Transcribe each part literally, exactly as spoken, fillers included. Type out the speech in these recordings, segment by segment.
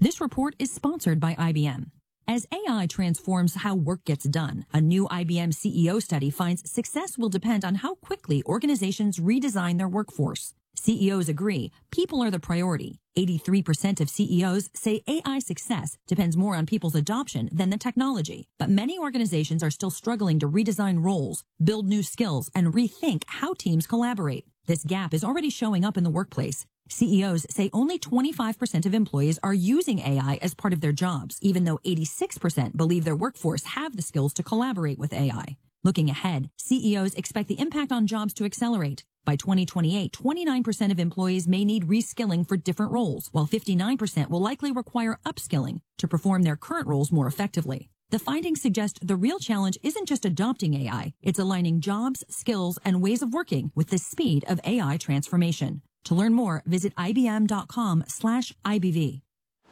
This report is sponsored by I B M. As A I transforms how work gets done, a new I B M C E O study finds success will depend on how quickly organizations redesign their workforce. C E Os agree people are the priority. eighty-three percent of C E Os say A I success depends more on people's adoption than the technology. But many organizations are still struggling to redesign roles, build new skills, and rethink how teams collaborate. This gap is already showing up in the workplace. C E Os say only twenty-five percent of employees are using A I as part of their jobs, even though eighty-six percent believe their workforce have the skills to collaborate with A I. Looking ahead, C E Os expect the impact on jobs to accelerate. By twenty twenty-eight, twenty-nine percent of employees may need reskilling for different roles, while fifty-nine percent will likely require upskilling to perform their current roles more effectively. The findings suggest the real challenge isn't just adopting A I, it's aligning jobs, skills, and ways of working with the speed of A I transformation. To learn more, visit ibm.com slash IBV.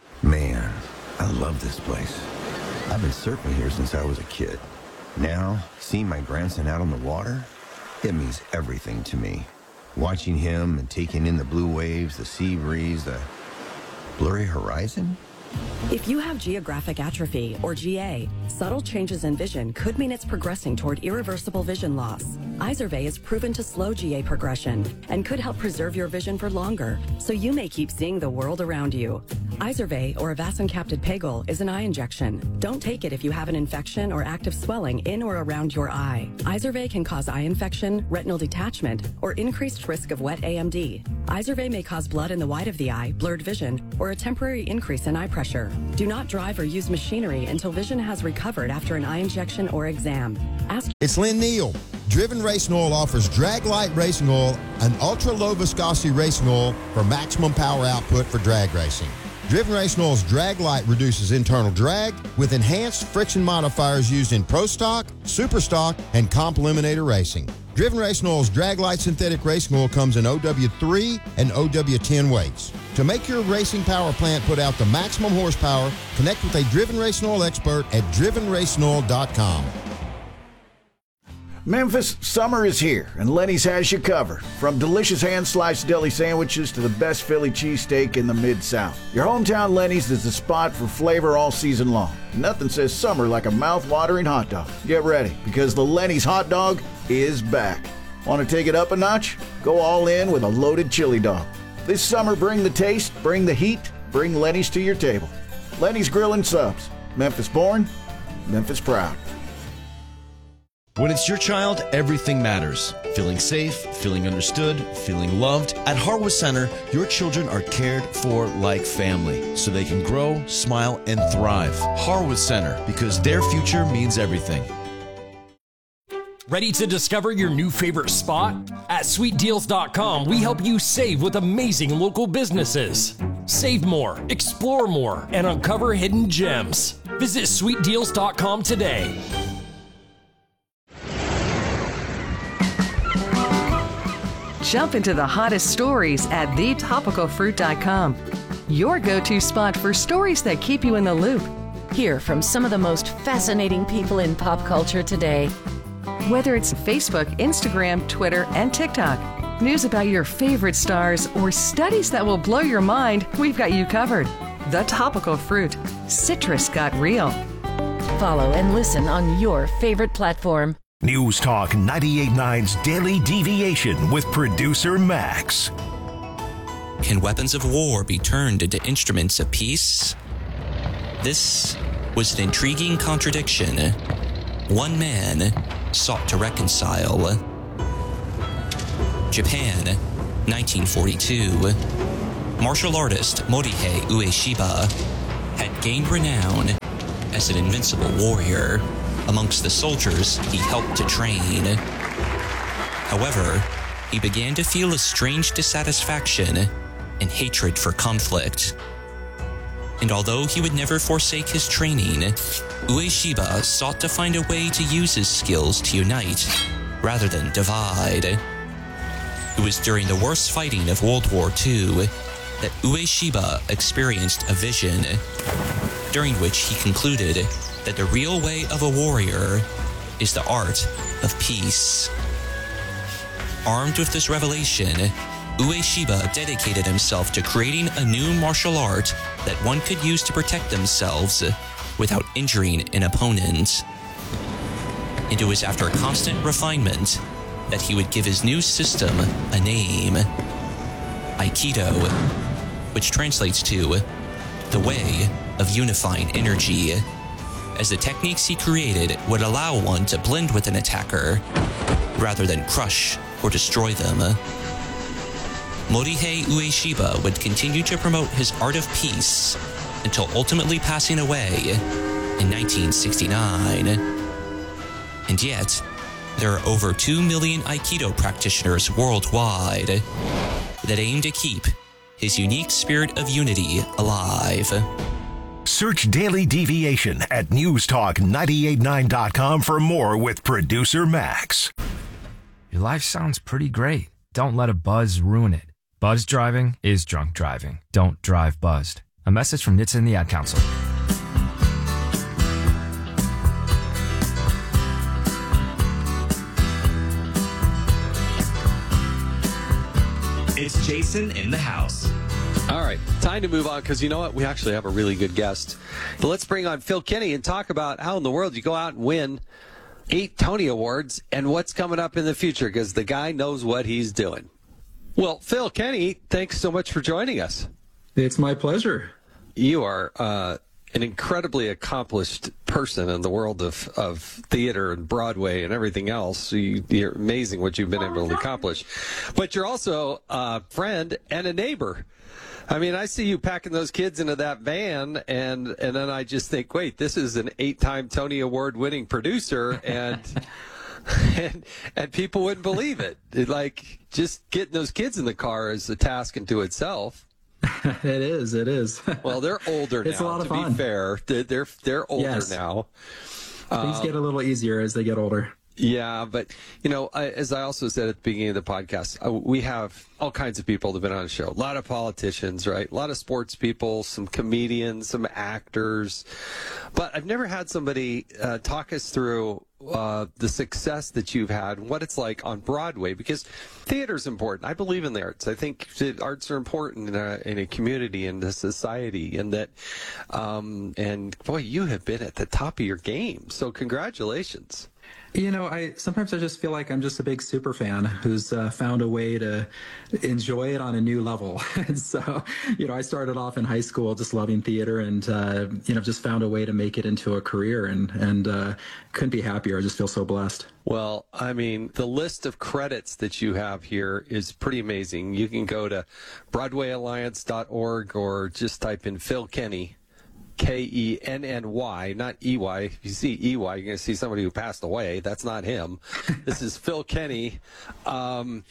Man, I love this place. I've been surfing here since I was a kid. Now, seeing my grandson out on the water, it means everything to me. Watching him and taking in the blue waves, the sea breeze, the blurry horizon. If you have geographic atrophy, or G A, subtle changes in vision could mean it's progressing toward irreversible vision loss. Izervay is proven to slow G A progression and could help preserve your vision for longer, so you may keep seeing the world around you. Izervay, or avacincaptad pegol, is an eye injection. Don't take it if you have an infection or active swelling in or around your eye. Izervay can cause eye infection, retinal detachment, or increased risk of wet A M D. Izervay may cause blood in the white of the eye, blurred vision, or a temporary increase in eye pressure. Do not drive or use machinery until vision has recovered after an eye injection or exam. Ask. It's Lynn Neal. Driven Racing Oil offers Drag Light Racing Oil, an ultra-low viscosity racing oil for maximum power output for drag racing. Driven Racing Oil's Drag Light reduces internal drag with enhanced friction modifiers used in Pro Stock, Super Stock, and Comp Eliminator racing. Driven Racing Oil's Drag Light Synthetic Racing Oil comes in O W three and O W ten weights. To make your racing power plant put out the maximum horsepower, connect with a Driven Racing Oil expert at driven racing oil dot com. Memphis, summer is here, and Lenny's has you covered. From delicious hand-sliced deli sandwiches to the best Philly cheesesteak in the Mid-South. Your hometown Lenny's is the spot for flavor all season long. Nothing says summer like a mouth-watering hot dog. Get ready, because the Lenny's hot dog is back. Want to take it up a notch? Go all in with a loaded chili dog. This summer, bring the taste, bring the heat, bring Lenny's to your table. Lenny's Grill and Subs. Memphis born, Memphis proud. When it's your child, everything matters. Feeling safe, feeling understood, feeling loved. At Harwood Center, your children are cared for like family, so they can grow, smile, and thrive. Harwood Center, because their future means everything. Ready to discover your new favorite spot? At sweet deals dot com, we help you save with amazing local businesses. Save more, explore more, and uncover hidden gems. Visit sweet deals dot com today. Jump into the hottest stories at the topical fruit dot com. Your go-to spot for stories that keep you in the loop. Hear from some of the most fascinating people in pop culture today. Whether it's Facebook, Instagram, Twitter, and TikTok, news about your favorite stars, or studies that will blow your mind, we've got you covered. The Topical Fruit. Citrus got real. Follow and listen on your favorite platform. News Talk ninety-eight point nine's Daily Deviation with producer Max. Can weapons of war be turned into instruments of peace? This was an intriguing contradiction. One man sought to reconcile. Japan, nineteen forty-two. Martial artist Morihei Ueshiba had gained renown as an invincible warrior amongst the soldiers he helped to train. However, he began to feel a strange dissatisfaction and hatred for conflict. And although he would never forsake his training, Ueshiba sought to find a way to use his skills to unite rather than divide. It was during the worst fighting of World War Two that Ueshiba experienced a vision, during which he concluded that the real way of a warrior is the art of peace. Armed with this revelation, Ueshiba dedicated himself to creating a new martial art that one could use to protect themselves without injuring an opponent. And it was after constant refinement that he would give his new system a name, Aikido, which translates to the way of unifying energy, as the techniques he created would allow one to blend with an attacker rather than crush or destroy them. Morihei Ueshiba would continue to promote his art of peace until ultimately passing away in nineteen sixty-nine. And yet, there are over two million Aikido practitioners worldwide that aim to keep his unique spirit of unity alive. Search Daily Deviation at news talk nine eight nine dot com for more with producer Max. Your life sounds pretty great. Don't let a buzz ruin it. Buzz driving is drunk driving. Don't drive buzzed. A message from N H T S A and the Ad Council. It's Jason in the house. All right, time to move on because you know what? We actually have a really good guest. But let's bring on Phil Kenny and talk about how in the world you go out and win eight Tony Awards and what's coming up in the future because the guy knows what he's doing. Well, Phil Kenny, thanks so much for joining us. It's my pleasure. You are uh, an incredibly accomplished person in the world of, of theater and Broadway and everything else. You, you're amazing what you've been able to accomplish. But you're also a friend and a neighbor. I mean, I see you packing those kids into that van, and, and then I just think, wait, this is an eight-time Tony Award-winning producer, and, and and people wouldn't believe it. It. Like, just getting those kids in the car is a task unto itself. It is. It is. Well, they're older now. It's a lot of to fun. be fair, they're they're, they're older yes. now. Things um, get a little easier as they get older. Yeah, but, you know, I, as I also said at the beginning of the podcast, uh, we have all kinds of people that have been on the show. A lot of politicians, right? A lot of sports people, some comedians, some actors. But I've never had somebody uh, talk us through uh, the success that you've had and what it's like on Broadway, because theater's important. I believe in the arts. I think that arts are important in a, in a community and a society, and that, um, and boy, you have been at the top of your game. So congratulations. You know, I sometimes I just feel like I'm just a big super fan who's uh, found a way to enjoy it on a new level. And so, you know, I started off in high school just loving theater, and uh, you know, just found a way to make it into a career, and and uh, couldn't be happier. I just feel so blessed. Well, I mean, the list of credits that you have here is pretty amazing. You can go to Broadway Alliance dot org or just type in Phil Kenny. K E N N Y, not E Y. If you see E Y, you're going to see somebody who passed away. That's not him. This is Phil Kenny. Um,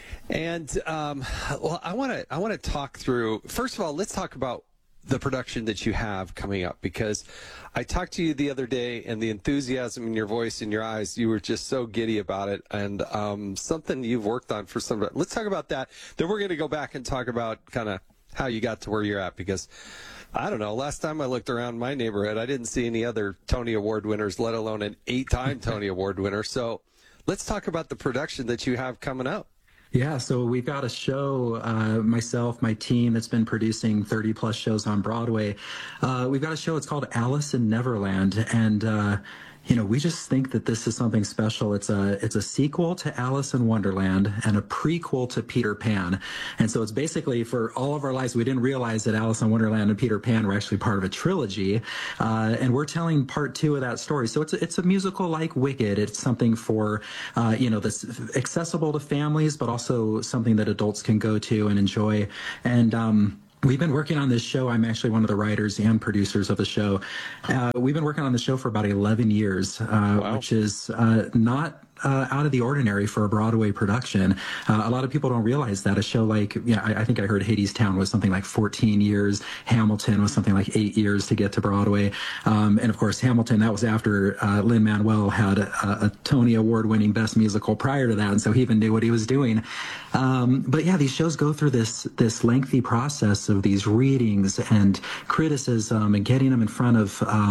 and, um, well, I want to I want to talk through, first of all, let's talk about the production that you have coming up, because I talked to you the other day, and the enthusiasm in your voice and your eyes, you were just so giddy about it, and um, something you've worked on for some. Let's talk about that. Then we're going to go back and talk about kind of how you got to where you're at, because I don't know. Last time I looked around my neighborhood, I didn't see any other Tony Award winners, let alone an eight-time Tony Award winner. So let's talk about the production that you have coming up. Yeah, so we've got a show, uh, myself, my team that's been producing thirty plus shows on Broadway. Uh, we've got a show, it's called Alice in Neverland, and uh, you know, we just think that this is something special. It's a it's a sequel to Alice in Wonderland and a prequel to Peter Pan. And so it's basically, for all of our lives, we didn't realize that Alice in Wonderland and Peter Pan were actually part of a trilogy. Uh, and we're telling part two of that story. So it's a, it's a musical like Wicked. It's something for, uh, you know, that's accessible to families, but also something that adults can go to and enjoy. And, um, we've been working on this show. I'm actually one of the writers and producers of the show. Uh, we've been working on the show for about eleven years, uh, wow. which is uh, not uh, out of the ordinary for a Broadway production. Uh, a lot of people don't realize that. A show like, yeah, I, I think I heard Hadestown was something like fourteen years. Hamilton was something like eight years to get to Broadway. Um, and of course, Hamilton, that was after uh, Lin-Manuel had a, a Tony Award-winning Best Musical prior to that, and so he even knew what he was doing. Um, but yeah, these shows go through this this lengthy process of these readings and criticism and getting them in front of um,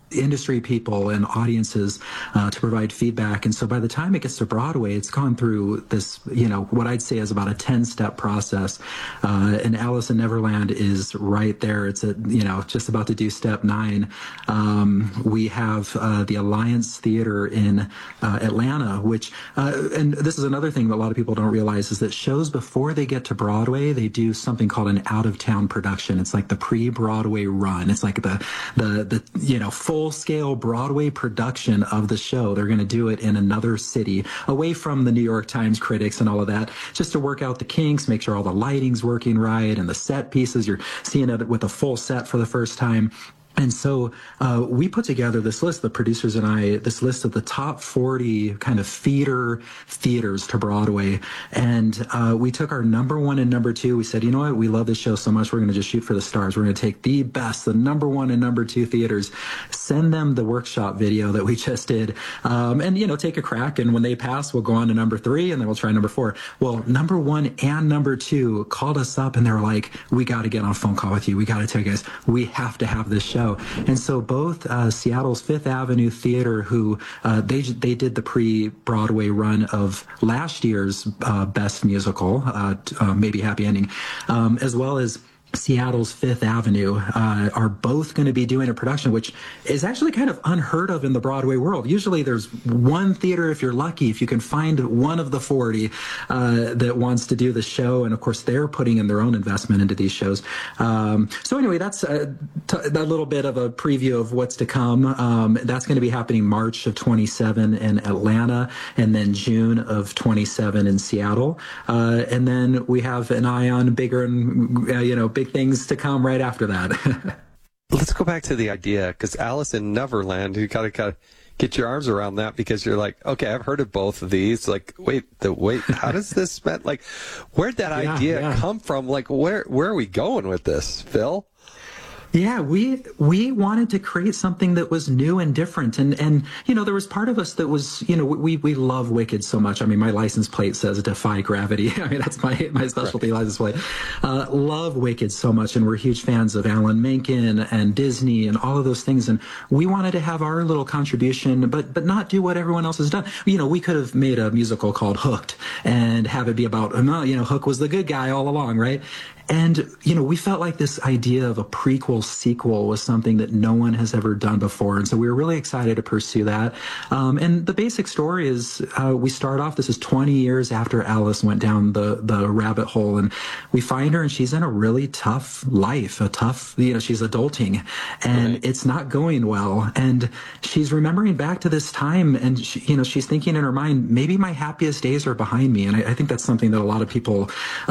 industry people and audiences uh, to provide feedback. And so by the time it gets to Broadway, it's gone through this, you know, what I'd say is about a ten-step process. Uh, and Alice in Neverland is right there. It's, a, you know, just about to do step nine. Um, we have uh, the Alliance Theater in uh, Atlanta, which, uh, and this is another thing that a lot of people don't realize, is that shows before they get to Broadway, they do something called an out-of-town production. It's like the pre-Broadway run. It's like the, the, the you know, full full-scale Broadway production of the show. They're going to do it in another city, away from the New York Times critics and all of that, just to work out the kinks, make sure all the lighting's working right, and the set pieces, you're seeing it with a full set for the first time. And so uh, we put together this list, the producers and I, this list of the top forty kind of feeder theaters to Broadway. And uh, we took our number one and number two. We said, you know what? We love this show so much. We're going to just shoot for the stars. We're going to take the best, the number one and number two theaters, send them the workshop video that we just did, um, and, you know, take a crack. And when they pass, we'll go on to number three, and then we'll try number four. Well, number one and number two called us up, and they were like, we got to get on a phone call with you. We got to tell you guys, we have to have this show. And so both uh, Seattle's Fifth Avenue Theater, who uh, they they did the pre-Broadway run of last year's uh, Best Musical, uh, uh, maybe Happy Ending, um, as well as Seattle's Fifth Avenue, uh, are both going to be doing a production, which is actually kind of unheard of in the Broadway world. Usually there's one theater, if you're lucky, if you can find one of the forty uh, that wants to do the show. And of course, they're putting in their own investment into these shows. Um, so anyway, that's a, t- a little bit of a preview of what's to come. Um, that's going to be happening March of twenty-seven in Atlanta, and then June of twenty-seven in Seattle. Uh, and then we have an eye on bigger and, uh, you know, big things to come right after that. Let's go back to the idea, because Alice in Neverland, you gotta, gotta get your arms around that, because you're like, okay, I've heard of both of these. Like, wait, the wait, how does this met? Like, where'd that yeah, idea yeah. come from? Like, where where are we going with this, Phil? Yeah, we we wanted to create something that was new and different, and and you know, there was part of us that was, you know, we we love Wicked so much. I mean, my license plate says "Defy Gravity." I mean, that's my my specialty right. license plate. Uh, love Wicked so much, and we're huge fans of Alan Menken and Disney and all of those things. And we wanted to have our little contribution, but but not do what everyone else has done. You know, we could have made a musical called Hooked and have it be about, you know, Hook was the good guy all along, right? And, you know, we felt like this idea of a prequel sequel was something that no one has ever done before. And so we were really excited to pursue that. Um, and the basic story is uh, we start off, this is twenty years after Alice went down the, the rabbit hole. And we find her, and she's in a really tough life, a tough, you know, she's adulting, and right. it's not going well. And she's remembering back to this time, and, she, you know, she's thinking in her mind, maybe my happiest days are behind me. And I, I think that's something that a lot of people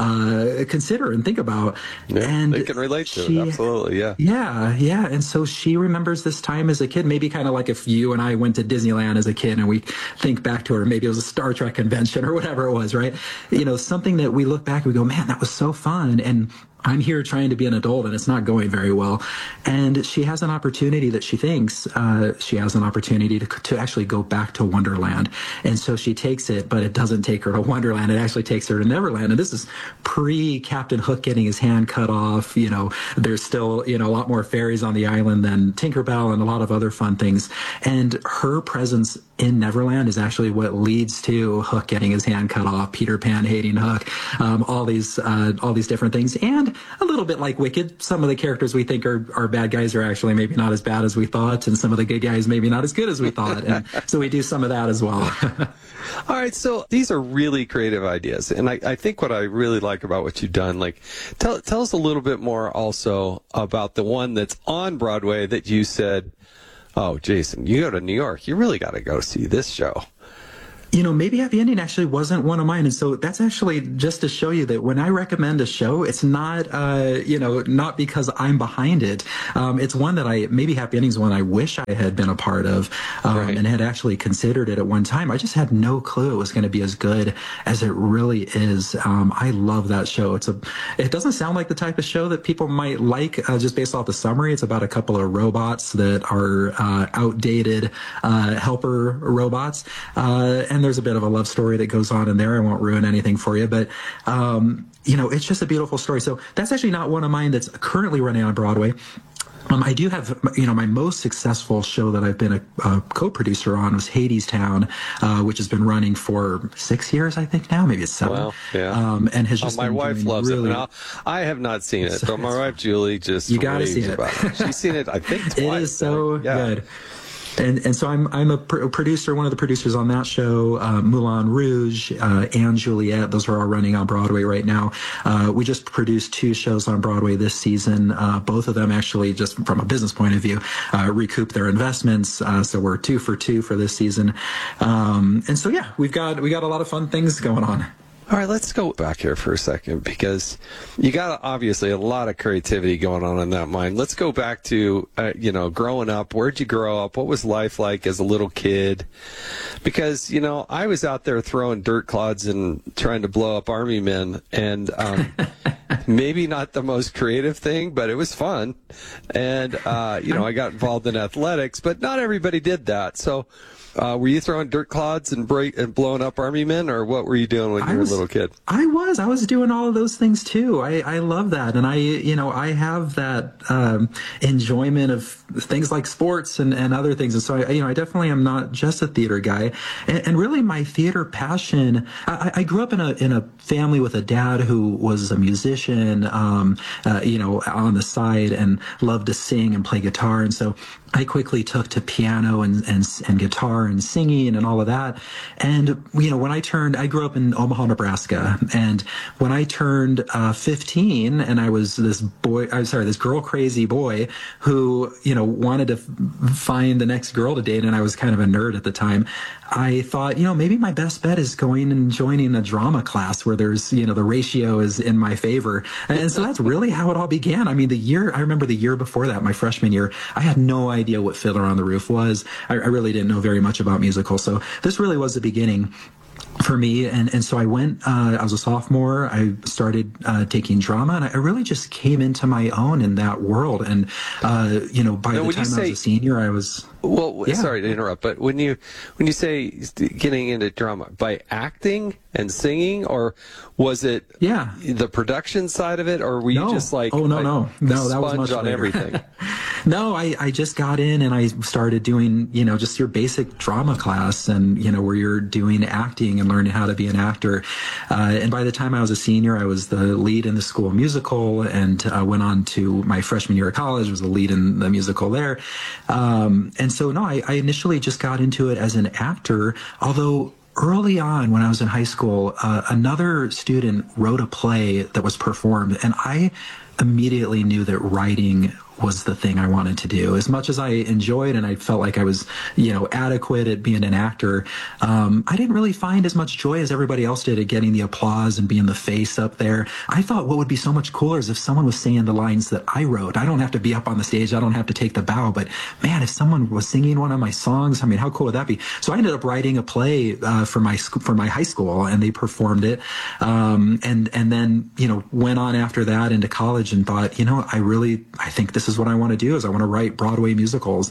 uh, consider and think about. About. Yeah, and they can relate to she, it, absolutely, yeah. Yeah, yeah. And so she remembers this time as a kid, maybe kind of like if you and I went to Disneyland as a kid and we think back to her, maybe it was a Star Trek convention or whatever it was, right? You know, something that we look back and we go, man, that was so fun. And I'm here trying to be an adult, and it's not going very well. And she has an opportunity that she thinks uh, she has an opportunity to to actually go back to Wonderland. And so she takes it, but it doesn't take her to Wonderland. It actually takes her to Neverland. And this is pre-Captain Hook getting his hand cut off. You know, there's still, you know, a lot more fairies on the island than Tinkerbell and a lot of other fun things. And her presence in Neverland is actually what leads to Hook getting his hand cut off, Peter Pan hating Hook, um, all these uh, all these different things. And a little bit like Wicked, some of the characters we think are, are bad guys are actually maybe not as bad as we thought, and some of the good guys maybe not as good as we thought. And so we do some of that as well. All right, so these are really creative ideas, and I, I think what I really like about what you've done, like, tell tell us a little bit more also about the one that's on Broadway that you said, oh, Jason, you go to New York, you really got to go see this show. You know, maybe Happy Ending actually wasn't one of mine. And so that's actually just to show you that when I recommend a show, it's not, uh, you know, not because I'm behind it. Um, it's one that I, maybe Happy Ending is one I wish I had been a part of um, right. and had actually considered it at one time. I just had no clue it was going to be as good as it really is. Um, I love that show. It's a, it doesn't sound like the type of show that people might like uh, just based off the summary. It's about a couple of robots that are uh, outdated uh, helper robots. Uh, and there's a bit of a love story that goes on in there. I won't ruin anything for you, but, um, you know, it's just a beautiful story. So that's actually not one of mine that's currently running on Broadway. Um, I do have, you know, my most successful show that I've been a, a co-producer on was Hadestown, uh, which has been running for six years, I think now, maybe it's seven. Well, yeah. Um, and has just oh, my been wife doing loves really, it. Now, I have not seen it, but my wife Julie just you gotta raves see it. about it. She's seen it, I think, twice. It is so yeah. good. And and so I'm I'm a, pr- a producer, one of the producers on that show, uh, Moulin Rouge uh, and Juliet. Those are all running on Broadway right now. Uh, we just produced two shows on Broadway this season. Uh, both of them actually, just from a business point of view, uh, recoup their investments. Uh, so we're two for two for this season. Um, and so yeah, we've got we got a lot of fun things going on. All right, let's go back here for a second because you got obviously a lot of creativity going on in that mind. Let's go back to, uh, you know, growing up. Where'd you grow up? What was life like as a little kid? Because, you know, I was out there throwing dirt clods and trying to blow up army men, and um, maybe not the most creative thing, but it was fun. And, uh, you know, I got involved in athletics, but not everybody did that. So, Uh, were you throwing dirt clods and break and blowing up army men, or what were you doing when you I were was, a little kid? I was, I was doing all of those things too. I, I love that, and I, you know, I have that um, enjoyment of things like sports and, and other things. And so, I, you know, I definitely am not just a theater guy, and, and really my theater passion. I, I grew up in a in a family with a dad who was a musician, um, uh, you know, on the side, and loved to sing and play guitar, and so I quickly took to piano and, and, and guitar and singing and all of that. And, you know, when I turned, I grew up in Omaha, Nebraska. And when I turned uh, fifteen and I was this boy, I'm sorry, this girl crazy boy who, you know, wanted to f- find the next girl to date. And I was kind of a nerd at the time. I thought, you know, maybe my best bet is going and joining a drama class where there's, you know, the ratio is in my favor. And so that's really how it all began. I mean, the year, I remember the year before that, my freshman year, I had no idea what Fiddler on the Roof was. I, I really didn't know very much about musicals. So this really was the beginning for me. And, and so I went, uh, I was a sophomore, I started uh, taking drama, and I really just came into my own in that world. And, uh, you know, by now, the time say, I was a senior, I was... Well, yeah. sorry to interrupt, but when you when you say getting into drama, by acting and singing, or was it yeah. the production side of it, or were you no. just like oh no no no that was much on later. everything? No, I, I just got in and I started doing, you know, just your basic drama class, and, you know, where you're doing acting and learning how to be an actor. Uh, and by the time I was a senior, I was the lead in the school musical, and uh, went on to my freshman year of college, was the lead in the musical there. Um, and so, no, I, I initially just got into it as an actor, although early on when I was in high school, uh, another student wrote a play that was performed, and I immediately knew that writing was the thing I wanted to do. As much as I enjoyed and I felt like I was, you know, adequate at being an actor, um, I didn't really find as much joy as everybody else did at getting the applause and being the face up there. I thought what would be so much cooler is if someone was saying the lines that I wrote. I don't have to be up on the stage. I don't have to take the bow. But man, if someone was singing one of my songs, I mean, how cool would that be? So I ended up writing a play uh, for my sc- for my high school, and they performed it. Um, and and then, you know, went on after that into college and thought, you know, I really, I think this is what I want to do, is I want to write Broadway musicals.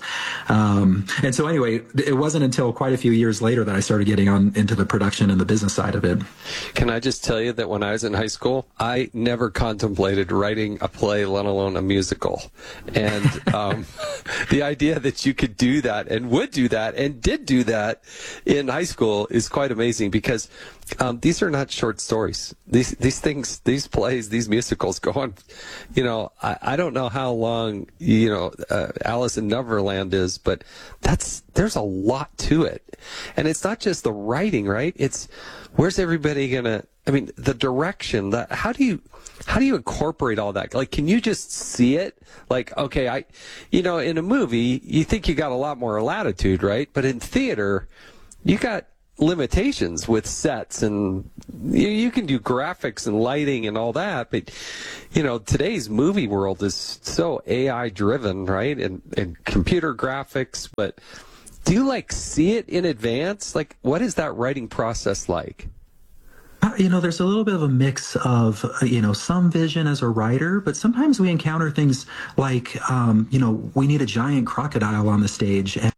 Um, and so anyway, it wasn't until quite a few years later that I started getting on into the production and the business side of it. Can I just tell you that when I was in high school, I never contemplated writing a play, let alone a musical. And um, the idea that you could do that and would do that and did do that in high school is quite amazing, because Um, these are not short stories. These these things, these plays, these musicals go on. You know, I, I don't know how long, you know, uh, Alice in Neverland is, but that's there's a lot to it. And it's not just the writing, right? It's where's everybody gonna? I mean, the direction. The how do you how do you incorporate all that? Like, can you just see it? Like, okay, I, you know, in a movie, you think you got a lot more latitude, right? But in theater, you got limitations with sets, and you, you can do graphics and lighting and all that, but you know, today's movie world is so A I driven, right? And, and computer graphics, but do you like see it in advance? Like, what is that writing process like? You know, there's a little bit of a mix of, you know, some vision as a writer, but sometimes we encounter things like, um, you know, we need a giant crocodile on the stage. And